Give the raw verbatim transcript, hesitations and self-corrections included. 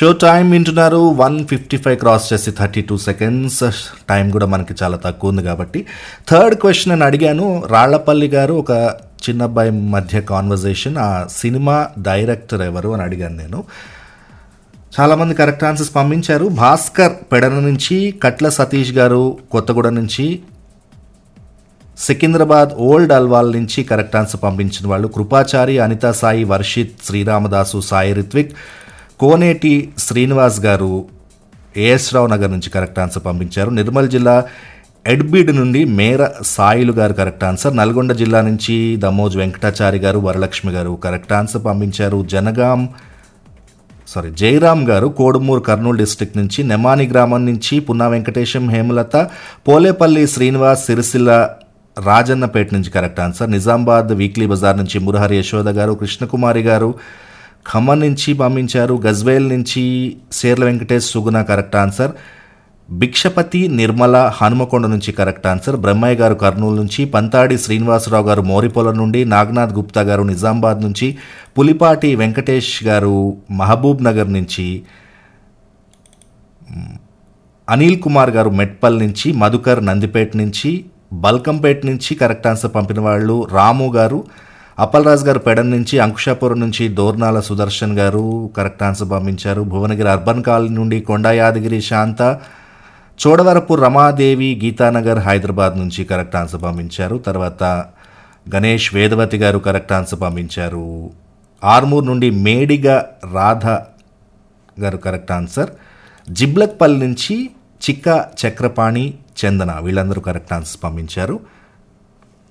Show time వింటున్నారు. One fifty five cross చేసి thirty two seconds time కూడా మనకి చాలా తక్కువ ఉంది కాబట్టి థర్డ్ క్వశ్చన్ అని అడిగాను. రాళ్లపల్లి గారు ఒక చిన్న అబ్బాయి మధ్య కాన్వర్జేషన్, ఆ సినిమా డైరెక్టర్ ఎవరు అని అడిగాను నేను. చాలామంది కరెక్ట్ ఆన్సర్స్ పంపించారు. భాస్కర్ పెడన నుంచి, కట్ల సతీష్ గారు కొత్తగూడ నుంచి, సికింద్రాబాద్ ఓల్డ్ అల్వాల్ నుంచి కరెక్ట్ ఆన్సర్ పంపించిన వాళ్ళు కృపాచారి, అనితా సాయి, వర్షిత్, శ్రీరామదాసు, సాయి రిత్విక్, కోనేటి శ్రీనివాస్ గారు ఏఎస్ రావు నగర్ నుంచి కరెక్ట్ ఆన్సర్ పంపించారు. నిర్మల్ జిల్లా ఎడ్బిడ్ నుండి మేర సాయిలు గారు కరెక్ట్ ఆన్సర్. నల్గొండ జిల్లా నుంచి దమోజ్ వెంకటాచారి గారు, వరలక్ష్మి గారు కరెక్ట్ ఆన్సర్ పంపించారు. జనగాం సారీ జయరామ్ గారు కోడుమూరు కర్నూలు డిస్ట్రిక్ట్ నుంచి, నెమాని గ్రామం నుంచి పున్నా వెంకటేశం, హేమలత, పోలేపల్లి శ్రీనివాస్, సిరిసిల్ల రాజన్నపేట నుంచి correct answer. Nizamabad weekly Bazar నుంచి మురహరి యశోద గారు, కృష్ణకుమారి గారు ఖమ్మం నుంచి పంపించారు. గజ్వేల్ నుంచి సేర్ల వెంకటేష్, సుగుణ కరెక్ట్ ఆన్సర్. భిక్షపతి నిర్మల హనుమకొండ నుంచి కరెక్ట్ ఆన్సర్. బ్రహ్మయ్య గారు కర్నూలు నుంచి, పంతాడి శ్రీనివాసరావు గారు మోరిపోల నుండి, నాగనాథ్ గుప్తా గారు నిజామాబాద్ నుంచి, పులిపాటి వెంకటేష్ గారు మహబూబ్ నగర్ నుంచి, అనిల్ కుమార్ గారు మెట్పల్ నుంచి, మధుకర్ నందిపేట నుంచి, బల్కంపేట నుంచి కరెక్ట్ ఆన్సర్ పంపిన వాళ్ళు రాము గారు, అప్పలరాజు గారు పెడన్ నుంచి, అంకుశాపురం నుంచి దోర్నాల సుదర్శన్ గారు కరెక్ట్ ఆన్సర్ పంపించారు. భువనగిరి అర్బన్ కాలనీ నుండి కొండా యాదగిరి శాంత, చోడవరపు రమాదేవి గీతానగర్ హైదరాబాద్ నుంచి కరెక్ట్ ఆన్సర్ పంపించారు. తర్వాత గణేష్ వేదవతి గారు కరెక్ట్ ఆన్సర్ పంపించారు. ఆర్మూర్ నుండి మేడిగ రాధ గారు కరెక్ట్ ఆన్సర్. జిబ్లక్పల్లి నుంచి చిక్క చక్రపాణి, చందన వీళ్ళందరూ కరెక్ట్ ఆన్సర్స్ పంపించారు.